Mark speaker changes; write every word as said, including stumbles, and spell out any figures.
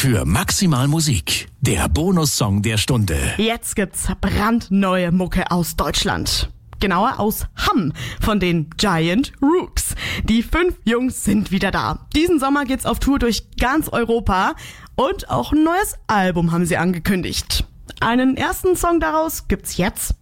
Speaker 1: für Maximal Musik, der Bonussong der Stunde.
Speaker 2: Jetzt gibt's brandneue Mucke aus Deutschland. Genauer aus Hamm von den Giant Rooks. Die fünf Jungs sind wieder da. Diesen Sommer geht's auf Tour durch ganz Europa und auch ein neues Album haben sie angekündigt. Einen ersten Song daraus gibt's jetzt.